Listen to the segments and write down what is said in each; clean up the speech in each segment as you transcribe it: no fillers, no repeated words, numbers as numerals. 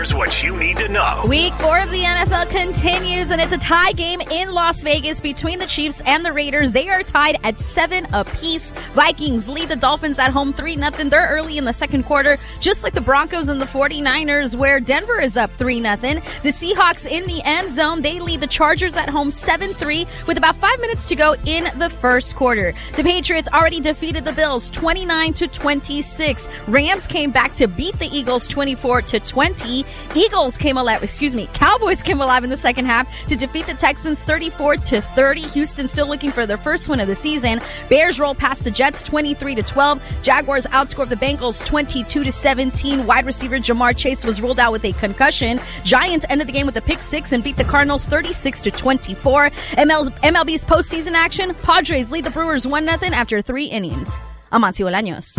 Here's what you need to know. Week 4 of the NFL continues, and it's a tie game in Las Vegas between the Chiefs and the Raiders. They are tied at 7 apiece. Vikings lead the Dolphins at home 3-0. They're early in the second quarter, just like the Broncos and the 49ers, where Denver is up 3-0. The Seahawks in the end zone. They lead the Chargers at home 7-3 with about 5 minutes to go in the first quarter. The Patriots already defeated the Bills 29-26. Rams came back to beat the Eagles 24-20. Cowboys came alive in the second half to defeat the Texans 34-30. Houston still looking for their first win of the season. Bears roll past the Jets 23-12. Jaguars outscored the Bengals 22-17. Wide receiver Jamar Chase was ruled out with a concussion. Giants ended the game with a pick six and beat the Cardinals 36-24. MLB's postseason action. Padres lead the Brewers 1-0 after 3 innings. Amancio Bolaños.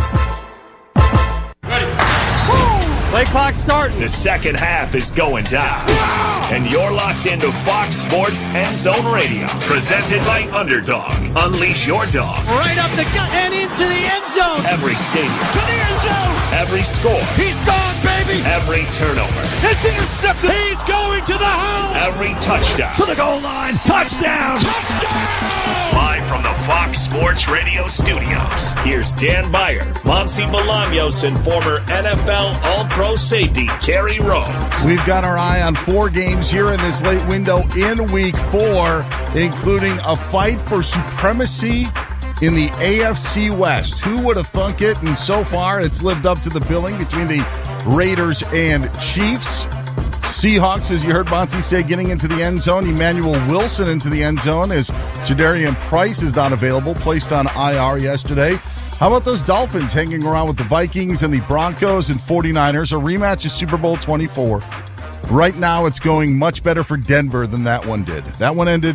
Ready. Play clock starting. The second half is going down. And you're locked into Fox Sports End Zone Radio. Presented by Underdog. Unleash your dog. Right up the gut and into the end zone. Every stadium. To the end zone. Every score. He's gone, baby. Every turnover. It's intercepted. He's going to the house. Every touchdown. To the goal line. Touchdown. Touchdown. Live from the Fox Sports Radio studios. Here's Dan Beyer, Monty Bolaños, and former NFL All-Pro safety Kerry Rhodes. We've got our eye on 4 games here in this late window in Week 4, including a fight for supremacy in the AFC West. Who would have thunk it? And so far, it's lived up to the billing between the Raiders and Chiefs. Seahawks, as you heard Monty say, getting into the end zone. Emmanuel Wilson into the end zone as Jadarian Price is not available, placed on IR yesterday. How about those Dolphins hanging around with the Vikings and the Broncos and 49ers? A rematch of Super Bowl 24. Right now, it's going much better for Denver than that one did. That one ended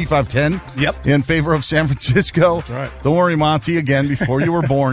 55-10 in favor of San Francisco. That's right. Don't worry, Monty, again, before you were born.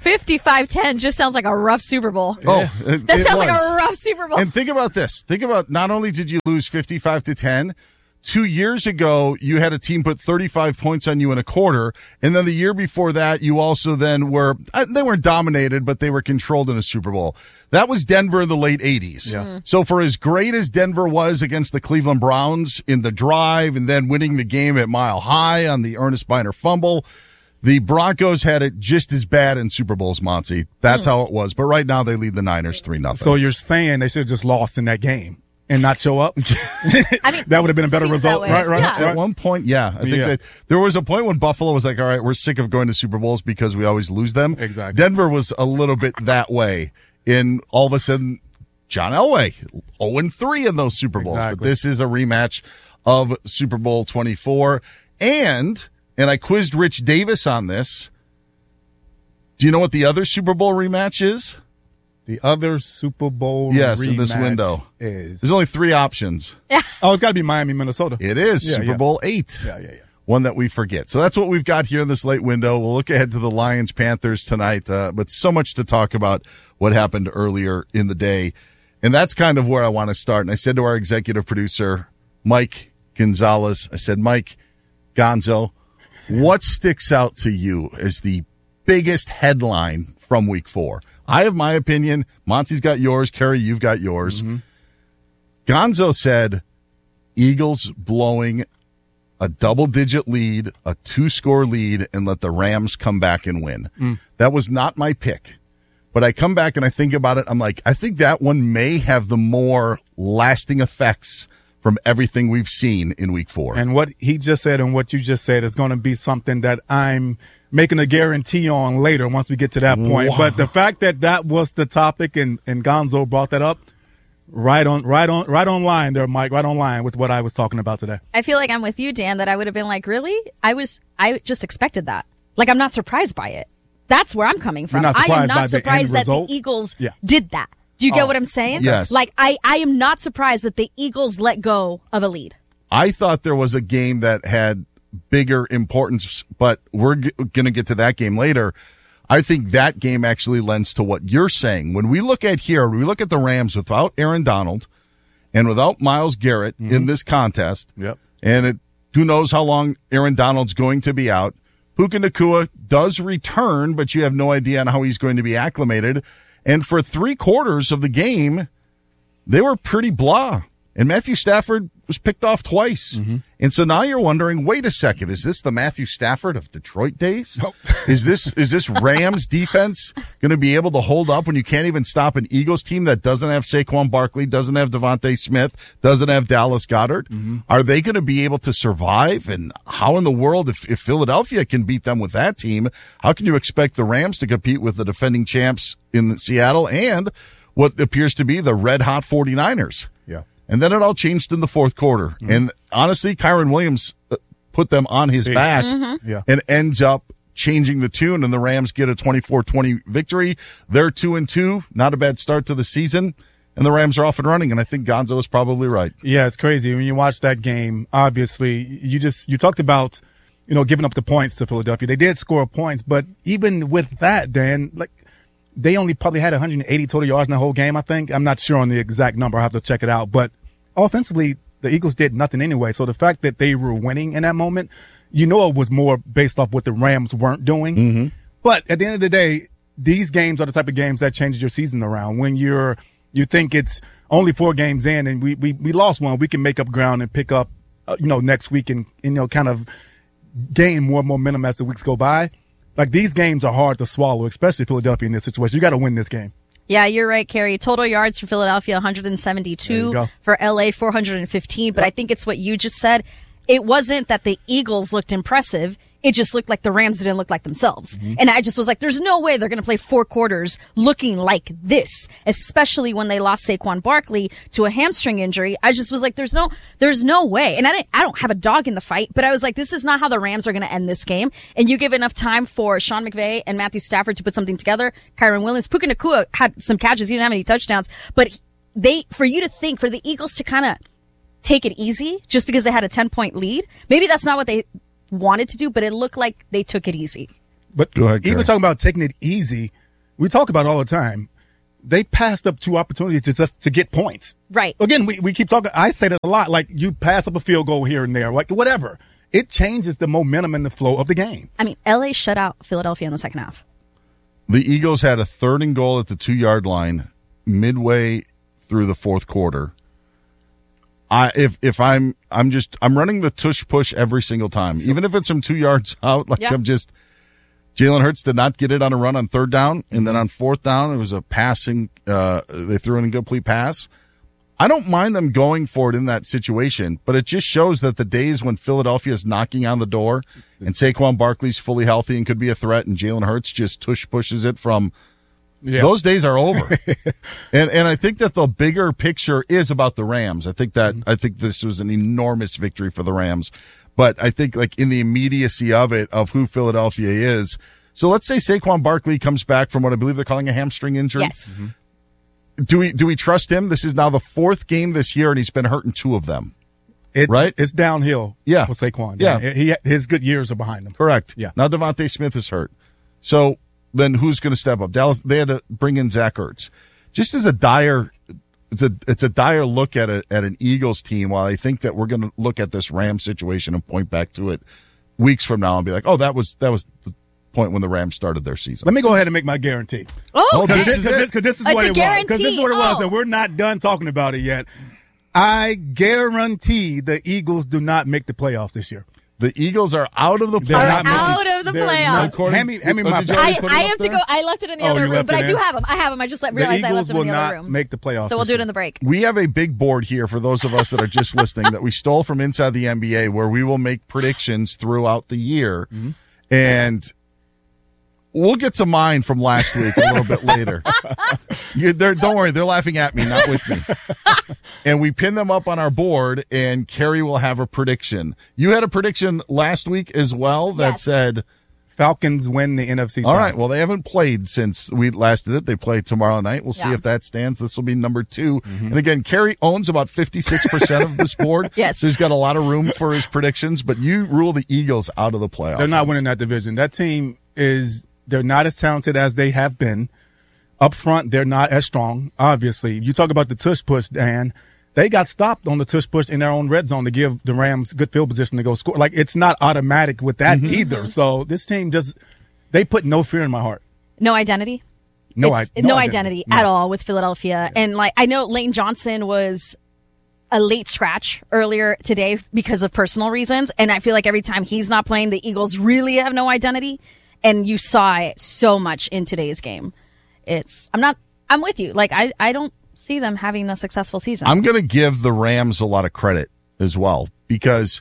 55-10 just sounds like a rough Super Bowl. Oh, that sounds like a rough Super Bowl. And think about this. Think about not only did you lose 55-10, 2 years ago, you had a team put 35 points on you in a quarter. And then the year before that, you also then they weren't dominated, but they were controlled in a Super Bowl. That was Denver in the late 80s. Yeah. So for as great as Denver was against the Cleveland Browns in the drive and then winning the game at Mile High on the Ernest Biner fumble, the Broncos had it just as bad in Super Bowls, Monty. That's how it was. But right now, they lead the Niners 3-0. So you're saying they should have just lost in that game and not show up? I mean, that would have been a better result. Right. Yeah. At one point, yeah. I think that there was a point when Buffalo was like, all right, we're sick of going to Super Bowls because we always lose them. Exactly. Denver was a little bit that way. In all of a sudden, John Elway, 0-3 in those Super Bowls. Exactly. But this is a rematch of Super Bowl 24. And I quizzed Rich Davis on this. Do you know what the other Super Bowl rematch is? The other Super Bowl rematch in this window is... There's only 3 options. Oh, it's got to be Miami, Minnesota. It is Super Bowl 8. Yeah. One that we forget. So that's what we've got here in this late window. We'll look ahead to the Lions-Panthers tonight, but so much to talk about what happened earlier in the day. And that's kind of where I want to start. And I said to our executive producer, Mike Gonzalez, I said, Mike Gonzo, what sticks out to you as the biggest headline from Week 4? I have my opinion. Monty's got yours. Kerry, you've got yours. Mm-hmm. Gonzo said, Eagles blowing a double-digit lead, a 2-score lead, and let the Rams come back and win. That was not my pick. But I come back and I think about it. I'm like, I think that one may have the more lasting effects from everything we've seen in Week 4. And what he just said and what you just said is going to be something that I'm making a guarantee on later once we get to that point. Wow. But the fact that was the topic and Gonzo brought that up, right on line there, Mike, right on line with what I was talking about today. I feel like I'm with you, Dan, that I would have been like, really? I just expected that. Like, I'm not surprised by it. That's where I'm coming from. You're not I am surprised by not the surprised end that result? the Eagles Yeah. did that. Do you get what I'm saying? Yes. Like, I am not surprised that the Eagles let go of a lead. I thought there was a game that had bigger importance, but we're going to get to that game later. I think that game actually lends to what you're saying. When we look at the Rams without Aaron Donald and without Myles Garrett in this contest, and who knows how long Aaron Donald's going to be out. Puka Nacua does return, but you have no idea on how he's going to be acclimated. And for 3/4 of the game, they were pretty blah. And Matthew Stafford was picked off twice. And so now you're wondering, wait a second, is this the Matthew Stafford of Detroit days? Nope. Is this Rams defense going to be able to hold up when you can't even stop an Eagles team that doesn't have Saquon Barkley, doesn't have Devontae Smith, doesn't have Dallas Goedert? Are they going to be able to survive? And how in the world, if Philadelphia can beat them with that team, how can you expect the Rams to compete with the defending champs in Seattle and what appears to be the red-hot 49ers? Yeah. And then it all changed in the fourth quarter. And honestly, Kyron Williams put them on his back Yeah. and ends up changing the tune, and the Rams get a 24-20 victory. They're 2-2, not a bad start to the season, and the Rams are off and running, and I think Gonzo is probably right. Yeah, it's crazy. When you watch that game, obviously, you talked about, giving up the points to Philadelphia. They did score points, but even with that, Dan, they only probably had 180 total yards in the whole game, I think. I'm not sure on the exact number. I'll have to check it out. But offensively, the Eagles did nothing anyway. So the fact that they were winning in that moment, it was more based off what the Rams weren't doing. But at the end of the day, these games are the type of games that changes your season around. When you think it's only 4 games in and we lost one, we can make up ground and pick up, next week and kind of gain more momentum as the weeks go by. These games are hard to swallow, especially Philadelphia in this situation. You got to win this game. Yeah, you're right, Carrie. Total yards for Philadelphia, 172. For LA, 415. But I think it's what you just said. It wasn't that the Eagles looked impressive. It just looked like the Rams didn't look like themselves. And I just was like, there's no way they're going to play 4 quarters looking like this, especially when they lost Saquon Barkley to a hamstring injury. I just was like, there's no way. And I don't have a dog in the fight, but I was like, this is not how the Rams are going to end this game. And you give enough time for Sean McVay and Matthew Stafford to put something together. Kyron Williams, Puka Nacua had some catches. He didn't have any touchdowns, but for the Eagles to kind of take it easy just because they had a 10-point lead, maybe that's not what they wanted to do, but it looked like they took it easy. But Go ahead, even Gary. talking about taking it easy, we talk about it all the time. They passed up 2 opportunities to get points. Right. Again, we keep talking. I say that a lot. You pass up a field goal here and there, whatever. It changes the momentum and the flow of the game. I mean, LA shut out Philadelphia in the second half. The Eagles had a 3rd and goal at the 2-yard line midway through the fourth quarter. I'm running the tush push every single time, even if it's from 2 yards out. Jalen Hurts did not get it on a run on 3rd down, and then on 4th down it was a passing. They threw an incomplete pass. I don't mind them going for it in that situation, but it just shows that the days when Philadelphia is knocking on the door and Saquon Barkley's fully healthy and could be a threat, and Jalen Hurts just tush pushes it from. Yeah. Those days are over. and I think that the bigger picture is about the Rams. I think this was an enormous victory for the Rams. But I think in the immediacy of it, of who Philadelphia is. So let's say Saquon Barkley comes back from what I believe they're calling a hamstring injury. Yes. Do we trust him? This is now the 4th game this year, and he's been hurt in 2 of them. Right? It's downhill for Saquon. Yeah. His good years are behind him. Correct. Yeah. Now Devontae Smith is hurt. So then who's going to step up? Dallas, they had to bring in Zach Ertz. Just as it's a dire look at an Eagles team, while I think that we're going to look at this Rams situation and point back to it weeks from now and be like, oh, that was the point when the Rams started their season. Let me go ahead and make my guarantee. Oh, okay. Because this is what it was. Because this is what it was, and we're not done talking about it yet. I guarantee the Eagles do not make the playoffs this year. The Eagles are out of the They're playoffs. out of the playoffs. Hand me my did you back. already put it I up have to there? go. I left it in the Oh, other you room, left but it I in? do have them. I just realized I left them in the other room. Make the playoffs. So we'll this do it year. in the break. We have a big board here for those of us that are just listening that we stole from Inside the NBA, where we will make predictions throughout the year. And we'll get to mine from last week a little bit later. Don't worry, they're laughing at me, not with me. And we pin them up on our board, and Carrie will have a prediction. You had a prediction last week as well that said Falcons win the NFC South. All right. Well, they haven't played since we last did it. They play tomorrow night. We'll see Yeah. if that stands. This will be number 2. And again, Carrie owns about 56% of this board. Yes. So he's got a lot of room for his predictions, but you rule the Eagles out of the playoffs. They're not winning that division. That team they're not as talented as they have been. Up front, they're not as strong, obviously. You talk about the tush push, Dan. They got stopped on the tush push in their own red zone to give the Rams good field position to go score. It's not automatic with that either. So this team they put no fear in my heart. No identity. no identity at all with Philadelphia. Yeah. And like, I know Lane Johnson was a late scratch earlier today because of personal reasons. And I feel like every time he's not playing, the Eagles really have no identity. And you saw it so much in today's game. I'm with you. Like, I don't see them having a successful season. I'm going to give the Rams a lot of credit as well, because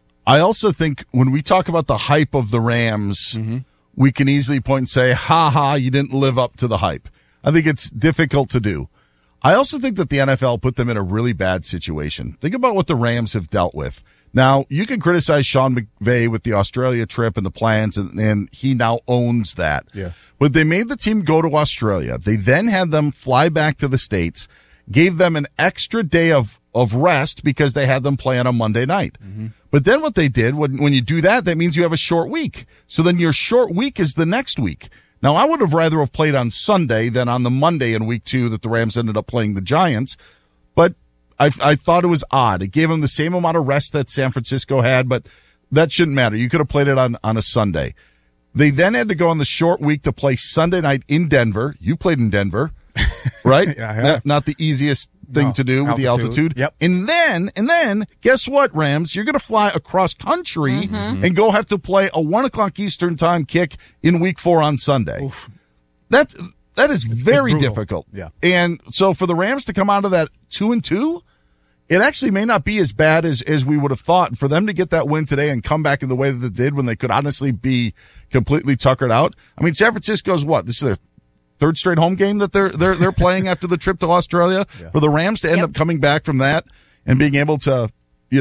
I also think when we talk about the hype of the Rams, we can easily point and say, ha, you didn't live up to the hype. I think it's difficult to do. I also think that the NFL put them in a really bad situation. Think about what the Rams have dealt with. Now, you can criticize Sean McVay with the Australia trip and the plans, and he now owns that. Yeah. But they made the team go to Australia. They then had them fly back to the States, gave them an extra day of rest because they had them play on a Monday night. But then what they did, when you do that, that means you have a short week. So then your short week is the next week. Now, I would have rather have played on Sunday than on the Monday in week 2 that the Rams ended up playing the Giants. But I thought it was odd. It gave them the same amount of rest that San Francisco had, but that shouldn't matter. You could have played it on a Sunday. They then had to go on the short week to play Sunday night in Denver. You played in Denver, right? Yeah, not the easiest thing to do with the altitude. Yep. And then, guess what, Rams? You're going to fly across country and go have to play a 1:00 Eastern time kick in week 4 on Sunday. Oof. That is very difficult. Yeah. And so for the Rams to come out of that 2-2, it actually may not be as bad as we would have thought. For them to get that win today and come back in the way that they did when they could honestly be completely tuckered out. I mean, San Francisco's what? This is their third straight home game that they're playing after the trip to Australia. Yeah. For the Rams to end up coming back from that and being able to,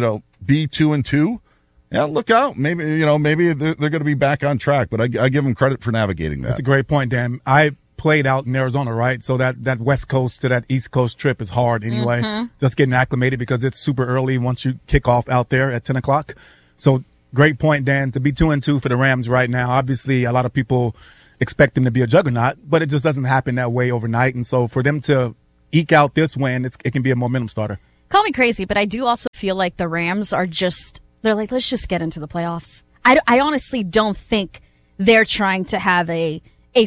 be 2-2. Yeah, look out. Maybe they're going to be back on track, but I give them credit for navigating that. That's a great point, Dan. I played out in Arizona, right? So that West Coast to that East Coast trip is hard anyway. Just getting acclimated because it's super early once you kick off out there at 10 o'clock. So great point, Dan. To be 2-2 for the Rams right now, obviously a lot of people expect them to be a juggernaut, but it just doesn't happen that way overnight. And so for them to eke out this win, it can be a momentum starter. Call me crazy, but I do also feel like the Rams are they're like, let's just get into the playoffs. I honestly don't think they're trying to have a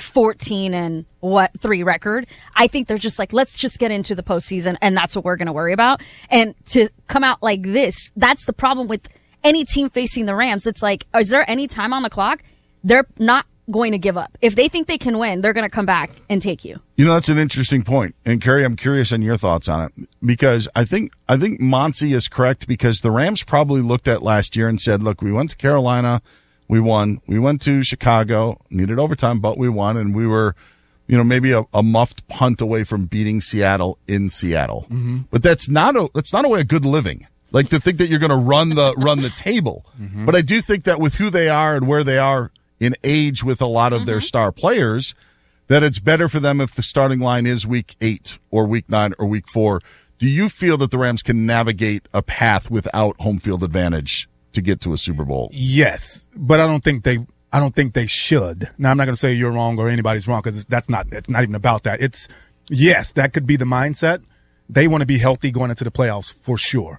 14-3 record. I think they're just like, let's just get into the postseason, and that's what we're going to worry about. And to come out like this, that's the problem with any team facing the Rams. It's like, is there any time on the clock? They're not going to give up. If they think they can win, they're going to come back and take you. That's an interesting point. And Carrie, I'm curious on your thoughts on it, because I think Monty is correct, because the Rams probably looked at last year and said, look, we went to Carolina, we won. We went to Chicago, needed overtime, but we won, and we were, maybe a muffed punt away from beating Seattle in Seattle. But that's not a way of good living. Like, to think that you're going to run the table. But I do think that with who they are and where they are in age with a lot of their star players, that it's better for them if the starting line is week 8 or week 9 or week 4. Do you feel that the Rams can navigate a path without home field advantage to get to a Super Bowl? Yes, but I don't think they should. Now, I'm not going to say you're wrong or anybody's wrong, because it's not even about that. Yes, that could be the mindset. They want to be healthy going into the playoffs for sure.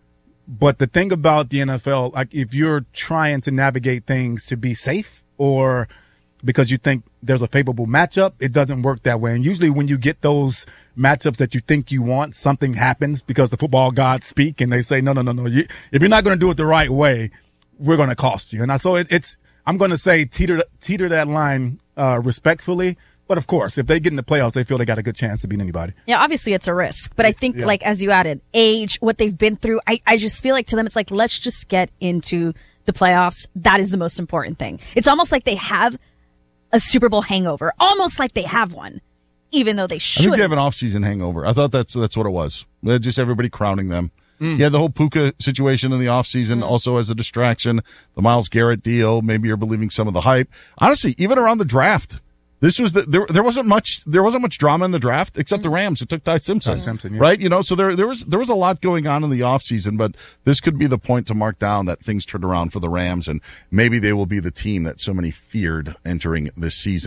But the thing about the NFL, like, if you're trying to navigate things to be safe, or because you think there's a favorable matchup, it doesn't work that way. And usually when you get those matchups that you think you want, something happens because the football gods speak and they say, no. If you're not going to do it the right way, we're going to cost you. And so I'm going to say teeter that line respectfully. But of course, if they get in the playoffs, they feel they got a good chance to beat anybody. Yeah, obviously it's a risk. But I think, like, as you added, age, what they've been through, I just feel like to them it's like, let's just get into the playoffs. That is the most important thing. It's almost like they have a Super Bowl hangover, almost like they have one, even though they shouldn't. I think they have an off-season hangover. I thought that's what it was. Just everybody crowning them. Yeah, the whole Puka situation in the offseason also as a distraction. The Myles Garrett deal, maybe you're believing some of the hype. Honestly, even around the draft, this was there wasn't much drama in the draft except the Rams who took Ty Simpson, right? So there was a lot going on in the offseason, but this could be the point to mark down that things turned around for the Rams, and maybe they will be the team that so many feared entering this season.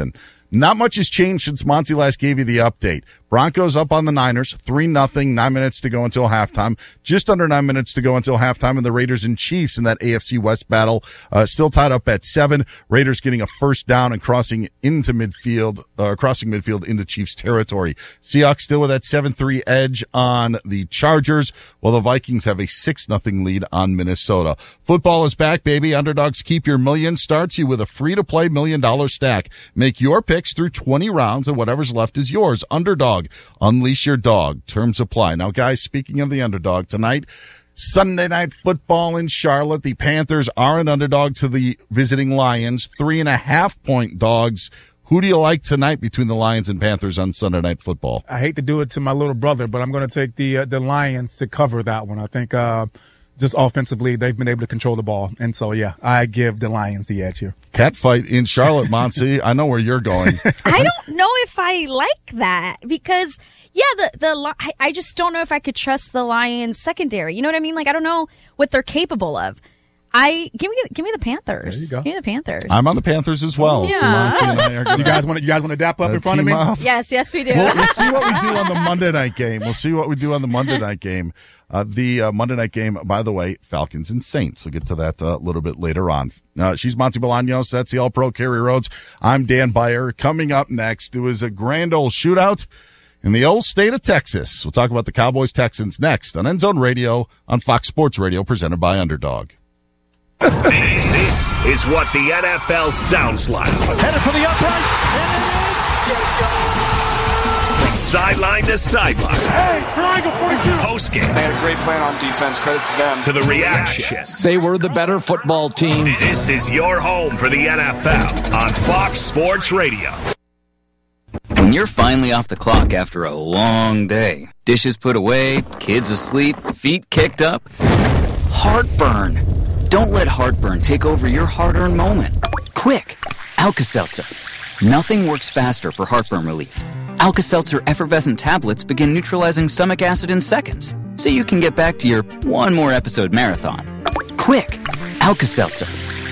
Not much has changed since Monty last gave you the update. Broncos up on the Niners, 3-0, 9 minutes to go until halftime. Just under 9 minutes to go until halftime, and the Raiders and Chiefs in that AFC West battle, still tied up at 7. Raiders getting a first down and crossing midfield into Chiefs territory. Seahawks still with that 7-3 edge on the Chargers, while the Vikings have a 6-0 lead on Minnesota. Football is back, baby. Underdogs Keep Your Million starts you with a free-to-play $1 million stack. Make your picks through 20 rounds, and whatever's left is yours. Underdog. Unleash your dog. Terms apply. Now, guys, speaking of the underdog, tonight, Sunday Night Football in Charlotte. The Panthers are an underdog to the visiting Lions. 3.5-point dogs. Who do you like tonight between the Lions and Panthers on Sunday Night Football? I hate to do it to my little brother, but I'm going to take the Lions to cover that one. I think just offensively, they've been able to control the ball. And so, yeah, I give the Lions the edge here. Catfight in Charlotte, Monty. I know where you're going. I don't know if I like that because, yeah, I just don't know if I could trust the Lions secondary. You know what I mean? Like, I don't know what they're capable of. Give me the Panthers. There you go. Give me the Panthers. I'm on the Panthers as well. Yeah. So Monty and I are going You guys want to dap up in front of me? Yes, we do. We'll see what we do on the Monday night game. The Monday night game, by the way, Falcons and Saints. We'll get to that a little bit later on. She's Monty Bolaños. That's the All-Pro Kerry Rhodes. I'm Dan Beyer. Coming up next, it was a grand old shootout in the old state of Texas. We'll talk about the Cowboys-Texans next on End Zone Radio on Fox Sports Radio, presented by Underdog. This is what the NFL sounds like. Headed for the uprights, and it is. From sideline to sideline. Hey, triangle 42. Postgame. They had a great plan on defense. Credit to them. To the reactions. They were the better football team. This is your home for the NFL on Fox Sports Radio. When you're finally off the clock after a long day, dishes put away, kids asleep, feet kicked up, heartburn. Don't let heartburn take over your hard-earned moment. Quick, Alka-Seltzer. Nothing works faster for heartburn relief. Alka-Seltzer effervescent tablets begin neutralizing stomach acid in seconds, so you can get back to your one more episode marathon. Quick, Alka-Seltzer.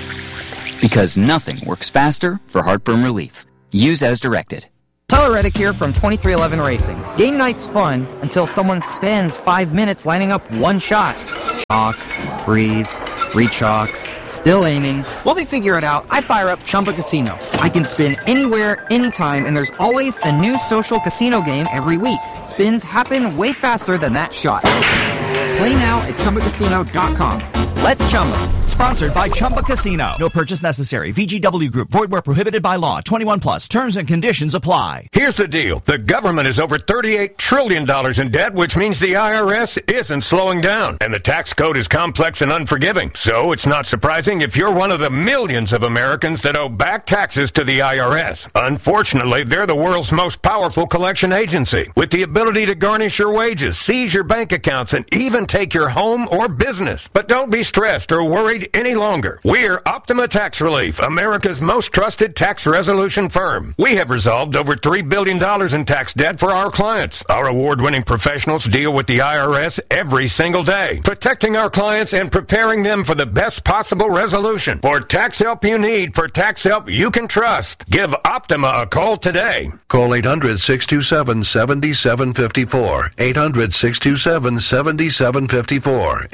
Because nothing works faster for heartburn relief. Use as directed. Tyler Reddick here from 2311 Racing. Game night's fun until someone spends 5 minutes lining up one shot. Chalk, breathe, re-chalk, still aiming. While they figure it out, I fire up Chumba Casino. I can spin anywhere, anytime, and there's always a new social casino game every week. Spins happen way faster than that shot. Play now at ChumbaCasino.com. Let's Chumba. Sponsored by Chumba Casino. No purchase necessary. VGW Group. Void where prohibited by law. 21 plus. Terms and conditions apply. Here's the deal. The government is over $38 trillion in debt, which means the IRS isn't slowing down. And the tax code is complex and unforgiving. So it's not surprising if you're one of the millions of Americans that owe back taxes to the IRS. Unfortunately, they're the world's most powerful collection agency, with the ability to garnish your wages, seize your bank accounts, and even take your home or business. But don't be stressed or worried any longer. We're Optima Tax Relief, America's most trusted tax resolution firm. We have resolved over $3 billion in tax debt for our clients. Our award-winning professionals deal with the IRS every single day, protecting our clients and preparing them for the best possible resolution. For tax help you need, for tax help you can trust, give Optima a call today. Call 800-627-7754. 800-627-7754.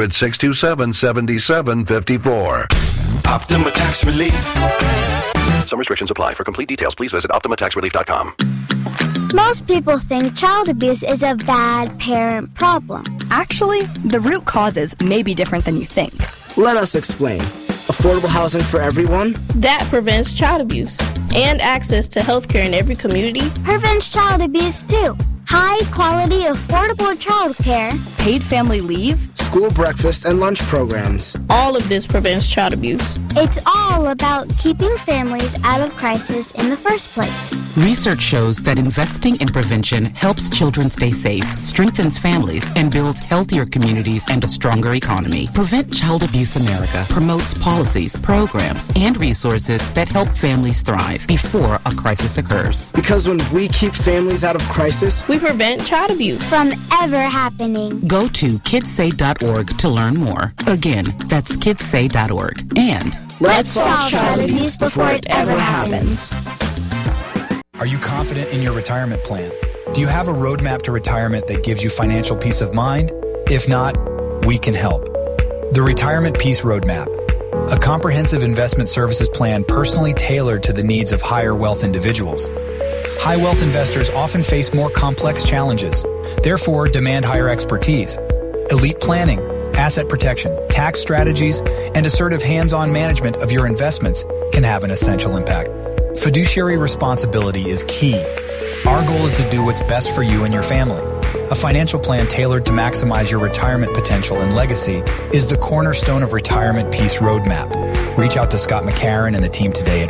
800-627-7754. Optima Tax Relief. Some restrictions apply. For complete details, please visit OptimaTaxRelief.com. Most people think child abuse is a bad parent problem. Actually, the root causes may be different than you think. Let us explain. Affordable housing for everyone. That prevents child abuse. And access to health care in every community. Prevents child abuse too. High quality, affordable child care. Paid family leave. School breakfast and lunch programs. All of this prevents child abuse. It's all about keeping families out of crisis in the first place. Research shows that investing in prevention helps children stay safe, strengthens families, and builds healthier communities and a stronger economy. Prevent Child Abuse America promotes policies, programs, and resources that help families thrive before a crisis occurs. Because when we keep families out of crisis, we prevent child abuse from ever happening. Go to kidssay.org to learn more. Again, that's kidssay.org. And let's solve child abuse before it ever happens. Are you confident in your retirement plan? Do you have a roadmap to retirement that gives you financial peace of mind? If not, we can help. The Retirement Peace Roadmap, a comprehensive investment services plan personally tailored to the needs of higher wealth individuals. High wealth investors often face more complex challenges, therefore demand higher expertise. Elite planning, asset protection, tax strategies, and assertive hands-on management of your investments can have an essential impact. Fiduciary responsibility is key. Our goal is to do what's best for you and your family. A financial plan tailored to maximize your retirement potential and legacy is the cornerstone of Retirement Peace Roadmap. Reach out to Scott McCarron and the team today at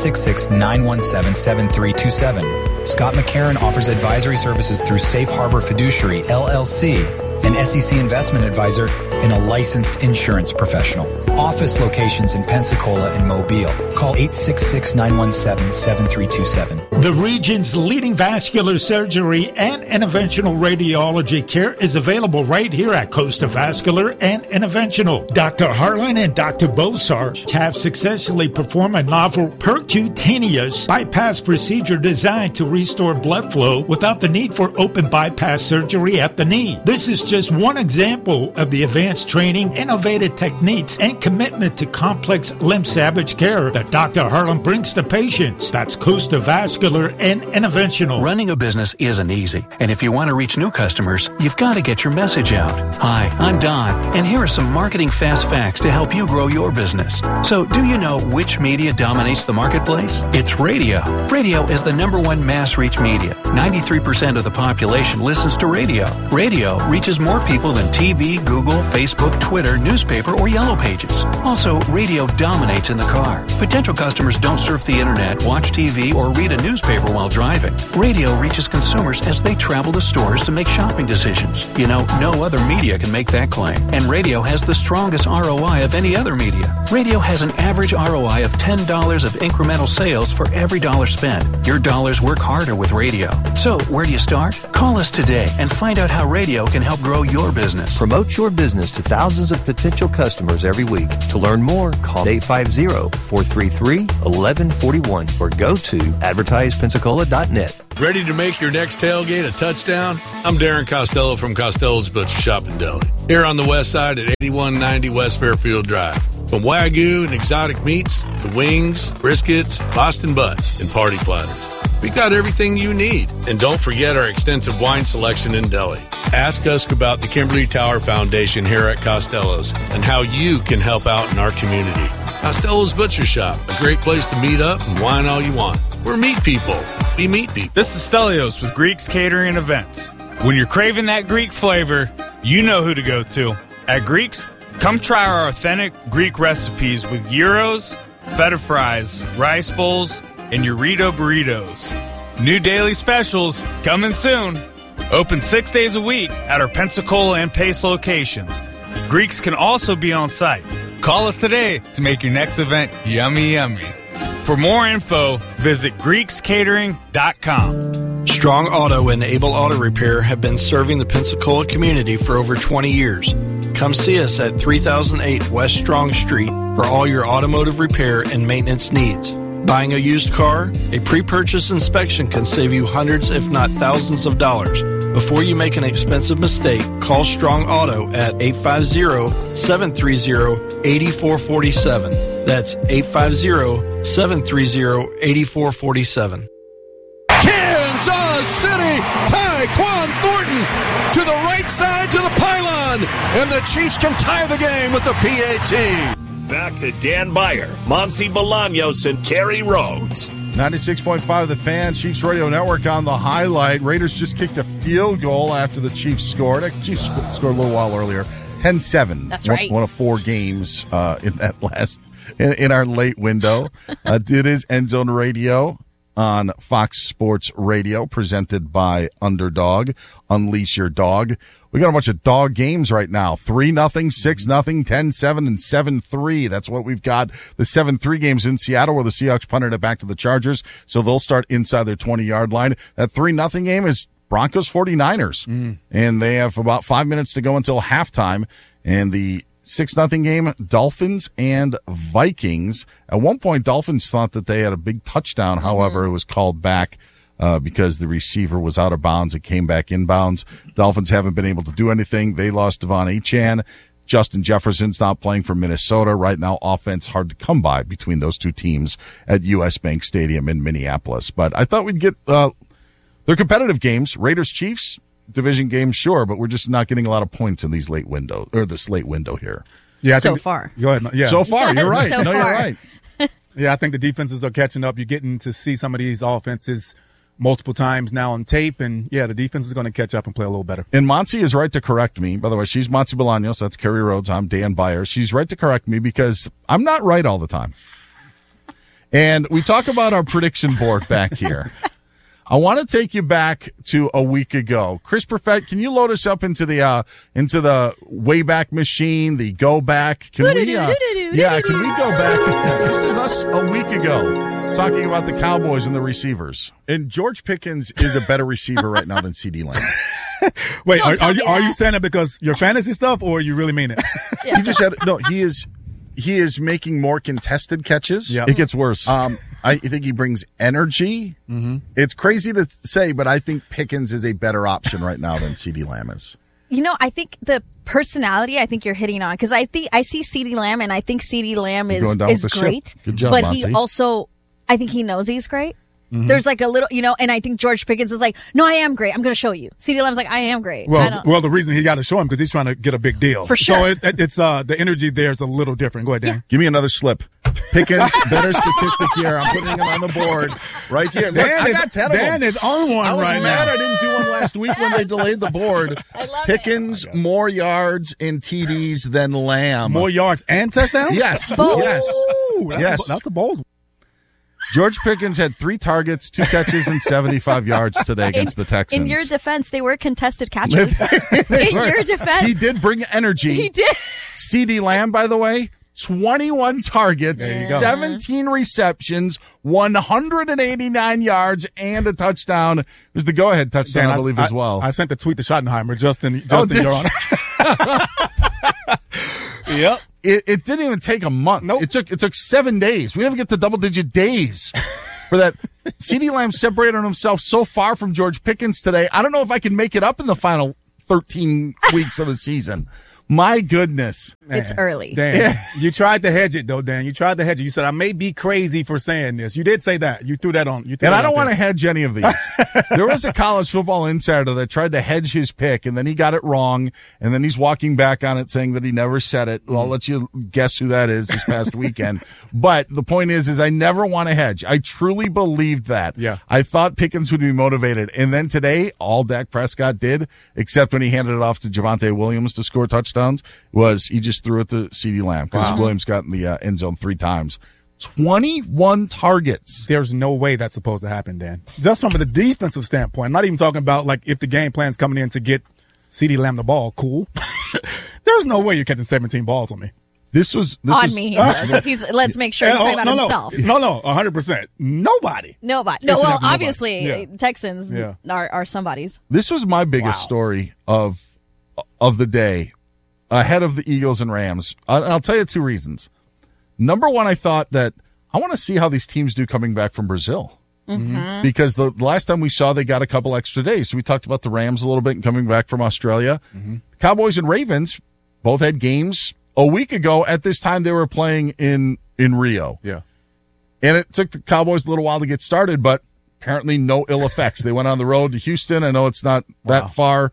866-917-7327. Scott McCarron offers advisory services through Safe Harbor Fiduciary, LLC, an SEC investment advisor and a licensed insurance professional. Office locations in Pensacola and Mobile. Call 866-917-7327. The region's leading vascular surgery and interventional radiology care is available right here at Costa Vascular and Interventional. Dr. Harlan and Dr. Bosarge have successfully performed a novel percutaneous bypass procedure designed to restore blood flow without the need for open bypass surgery at the knee. This is just one example of the advanced training, innovative techniques, and commitment to complex limb salvage care that Dr. Harlan brings to patients. That's Costa Vascular and Interventional. Running a business isn't easy, and if you want to reach new customers, you've got to get your message out. Hi, I'm Don, and here are some marketing fast facts to help you grow your business. So, do you know which media dominates the marketplace? It's radio. Radio is the #1 mass reach media. 93% of the population listens to radio. Radio reaches more people than TV, Google, Facebook, Twitter, newspaper, or Yellow Pages. Also, radio dominates in the car. Potential customers don't surf the internet, watch TV, or read a newspaper while driving. Radio reaches consumers as they travel to stores to make shopping decisions. You know, no other media can make that claim. And radio has the strongest ROI of any other media. Radio has an average ROI of $10 of incremental sales for every dollar spent. Your dollars work harder with radio. So, where do you start? Call us today and find out how radio can help grow your business. Promote your business to thousands of potential customers every week. To learn more, call 850-433-1141 or go to advertisepensacola.net. Ready to make your next tailgate a touchdown? I'm Darren Costello from Costello's Butcher Shop in Deli. Here on the west side at 8190 West Fairfield Drive. From Wagyu and exotic meats to wings, briskets, Boston butts, and party platters. We got everything you need. And don't forget our extensive wine selection in deli. Ask us about the Kimberly Tower Foundation here at Costello's and how you can help out in our community. Costello's Butcher Shop, a great place to meet up and wine all you want. We're meat people. We meet people. This is Stelios with Greeks Catering and Events. When you're craving that Greek flavor, you know who to go to. At Greeks, come try our authentic Greek recipes with gyros, feta fries, rice bowls, and Eurito burritos. New daily specials coming soon. Open 6 days a week at our Pensacola and Pace locations. Greeks can also be on site. Call us today to make your next event yummy, yummy. For more info, visit GreeksCatering.com. Strong Auto and Able Auto Repair have been serving the Pensacola community for over 20 years. Come see us at 3008 West Strong Street for all your automotive repair and maintenance needs. Buying a used car? A pre-purchase inspection can save you hundreds if not thousands of dollars. Before you make an expensive mistake, call Strong Auto at 850-730-8447. That's 850-730-8447. Kansas City, Tyquan Thornton to the right side to the pylon, and the Chiefs can tie the game with the PAT. Back to Dan Beyer, Monsi Bolaños, and Kerry Rhodes. 96.5 The Fan, Chiefs Radio Network on the highlight. Raiders just kicked a field goal after the Chiefs scored. Chiefs scored a little while earlier. 10-7. That's right. One of 4 games in our late window. It is End Zone Radio on Fox Sports Radio, presented by Underdog. Unleash your dog. We got a bunch of dog games right now. 3-0, 6-0, 10-7, and 7-3. That's what we've got. The 7-3 games in Seattle where the Seahawks punted it back to the Chargers, so they'll start inside their 20-yard line. That 3-0 game is Broncos 49ers, and they have about 5 minutes to go until halftime. And the 6-0 game, Dolphins and Vikings. At one point, Dolphins thought that they had a big touchdown. However, it was called back because the receiver was out of bounds. It came back inbounds. Dolphins haven't been able to do anything. They lost Devon Achane. Justin Jefferson's not playing for Minnesota. Right now, offense hard to come by between those two teams at U.S. Bank Stadium in Minneapolis. But I thought we'd get they're competitive games. Raiders-Chiefs, division games, sure, but we're just not getting a lot of points in these late window or this late window here. Yeah, so far. Go ahead. Yeah. So far, you're right. So no, far. you're right. Yeah, I think the defenses are catching up. You're getting to see some of these offenses multiple times now on tape, and yeah, the defense is going to catch up and play a little better. And Monty is right to correct me. By the way, she's Monty Bolaños. That's Kerry Rhodes. I'm Dan Beyer. She's right to correct me because I'm not right all the time. And we talk about our prediction board back here. I want to take you back to a week ago. Chris Perfett, can you load us up into the Wayback Machine, the Go Back? Can we? Can we go back? This is us a week ago talking about the Cowboys and the receivers. And George Pickens is a better receiver right now than CeeDee Lamb. Wait, are you saying it because your fantasy stuff, or you really mean it? You just said no. He is making more contested catches. Yep. It gets worse. I think he brings energy. Mm-hmm. It's crazy to say, but I think Pickens is a better option right now than CeeDee Lamb is. You know, I think the personality, I think you're hitting on, because I see CeeDee Lamb, and I think CeeDee Lamb is great. Good job, but Monty. he also, I think he knows he's great. Mm-hmm. There's like a little, and I think George Pickens is like, no, I am great. I'm going to show you. CeeDee Lamb's like, I am great. Well, the reason he got to show him because he's trying to get a big deal. For sure. So it's the energy there is a little different. Go ahead, Dan. Yeah. Give me another slip. Pickens, better statistic here. I'm putting him on the board right here. Look, I got 10 of them. Dan is on one right now. I was mad I didn't do one last week when they delayed the board. I love Pickens, more yards and TDs than Lamb. More yards and touchdowns? Yes. Bold. Yes. Ooh, that's a bold one. George Pickens had 3 targets, 2 catches, and 75 yards today against the Texans. In your defense, they were contested catches. In your defense. He did bring energy. He did. CeeDee Lamb, by the way, 21 targets, 17 receptions, 189 yards, and a touchdown. It was the go-ahead touchdown, I believe, as well. I sent the tweet to Schottenheimer, Justin, your honor. Yep. It didn't even take a month. Nope. It took 7 days. We didn't get to double-digit days for that. CeeDee Lamb separated himself so far from George Pickens today. I don't know if I can make it up in the final 13 weeks of the season. My goodness. Man, it's early. Dan, you tried to hedge it, though, Dan. You tried to hedge it. You said, I may be crazy for saying this. You did say that. You threw that on. And I don't want to hedge any of these. There was a college football insider that tried to hedge his pick, and then he got it wrong, and then he's walking back on it saying that he never said it. Well, I'll let you guess who that is this past weekend. But the point is I never want to hedge. I truly believed that. Yeah. I thought Pickens would be motivated. And then today, all Dak Prescott did, except when he handed it off to Javonte Williams to score touchdowns, was he just threw it to CeeDee Lamb because Williams got in the end zone 3 times. 21 targets. There's no way that's supposed to happen, Dan. Just from the defensive standpoint, I'm not even talking about like if the game plan's coming in to get CeeDee Lamb the ball. Cool. There's no way you're catching 17 balls on me. This was on me. Let's make sure he's talking about himself. No, 100%. Nobody. No, well, obviously, Texans are somebody's. This was my biggest story of the day, ahead of the Eagles and Rams. I'll tell you 2 reasons. Number one, I thought that I want to see how these teams do coming back from Brazil. Mm-hmm. Because the last time we saw, they got a couple extra days. So we talked about the Rams a little bit and coming back from Australia. Mm-hmm. Cowboys and Ravens both had games a week ago. At this time, they were playing in Rio. Yeah. And it took the Cowboys a little while to get started, but apparently no ill effects. They went on the road to Houston. I know it's not that far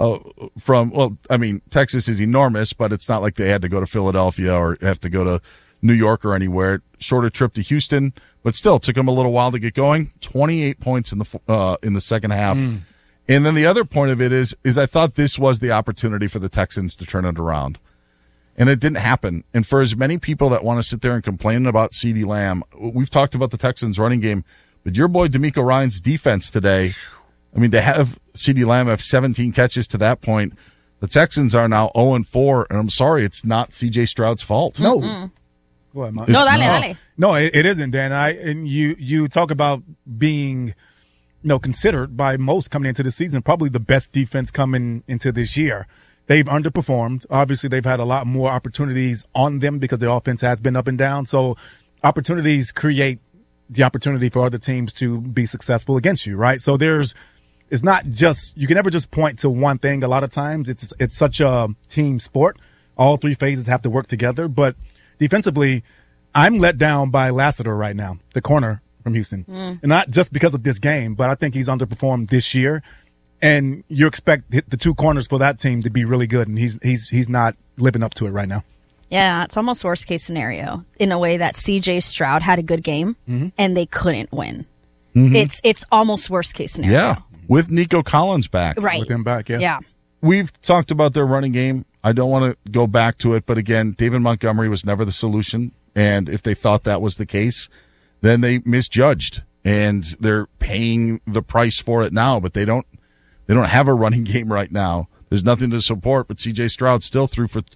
Texas is enormous, but it's not like they had to go to Philadelphia or have to go to New York or anywhere. Shorter trip to Houston, but still took them a little while to get going. 28 points in the second half. And then the other point of it is I thought this was the opportunity for the Texans to turn it around. And it didn't happen. And for as many people that want to sit there and complain about CeeDee Lamb, we've talked about the Texans running game, but your boy DeMeco Ryans' defense today, I mean, to have CeeDee Lamb have 17 catches to that point, the Texans are now 0-4, and I'm sorry, it's not C.J. Stroud's fault. No. Mm-mm. Well, No, it isn't, Dan. And you talk about being, considered by most coming into the season probably the best defense coming into this year. They've underperformed. Obviously, they've had a lot more opportunities on them because their offense has been up and down. So opportunities create the opportunity for other teams to be successful against you, right? So it's not just, you can never just point to one thing. A lot of times it's such a team sport. All three phases have to work together. But defensively, I'm let down by Lassiter right now, the corner from Houston. And not just because of this game, but I think he's underperformed this year. And you expect the two corners for that team to be really good, and he's not living up to it right now. Yeah, it's almost worst case scenario in a way that C.J. Stroud had a good game and they couldn't win. It's almost worst case scenario. Yeah, with Nico Collins back. Right. With him back, Yeah. We've talked about their running game. I don't want to go back to it, but again, David Montgomery was never the solution. And if they thought that was the case, then they misjudged. And they're paying the price for it now, but they don't have a running game right now. There's nothing to support, but C.J. Stroud still threw for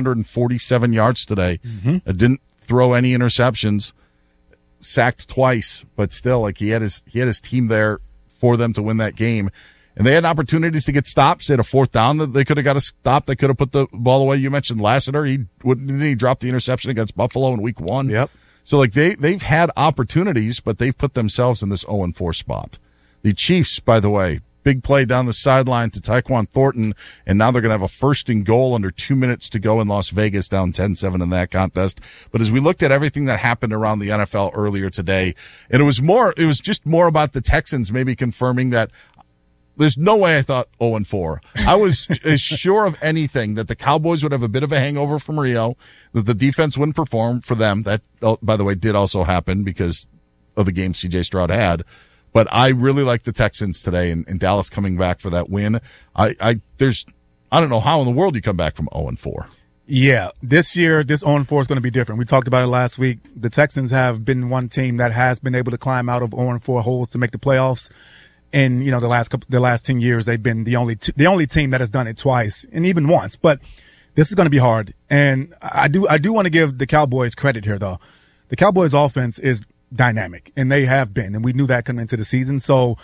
347 yards today. Didn't throw any interceptions, sacked twice, but still, like he had his team there for them to win that game. And they had opportunities to get stops. They had a fourth down that they could have got a stop. They could have put the ball away. You mentioned Lassiter. He dropped the interception against Buffalo in week 1. Yep. So like they've had opportunities, but they've put themselves in this 0-4 spot. The Chiefs, by the way, big play down the sideline to Tyquan Thornton, and now they're going to have a 1st and goal under 2 minutes to go in Las Vegas, down 10-7 in that contest. But as we looked at everything that happened around the NFL earlier today, and it was just more about the Texans maybe confirming that there's no way I thought 0-4. I was as sure of anything that the Cowboys would have a bit of a hangover from Rio, that the defense wouldn't perform for them. That, by the way, did also happen because of the game C.J. Stroud had. But I really like the Texans today, and Dallas coming back for that win. I don't know how in the world you come back from 0-4. Yeah, this year, this 0-4 is going to be different. We talked about it last week. The Texans have been one team that has been able to climb out of 0-4 holes to make the playoffs. And, the last 10 years, they've been the only team that has done it twice and even once. But this is going to be hard. And I do want to give the Cowboys credit here, though. The Cowboys offense is dynamic, and they have been, and we knew that coming into the season. So,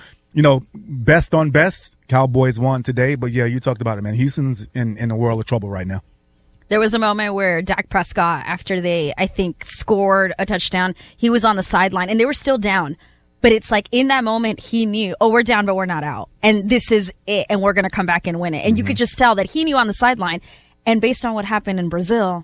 best on best, Cowboys won today. But yeah, you talked about it, man. Houston's in a world of trouble right now. There was a moment where Dak Prescott, after they, I think, scored a touchdown, he was on the sideline, and they were still down. But it's like in that moment, he knew, we're down, but we're not out. And this is it, and we're going to come back and win it. And you could just tell that he knew on the sideline. And based on what happened in Brazil,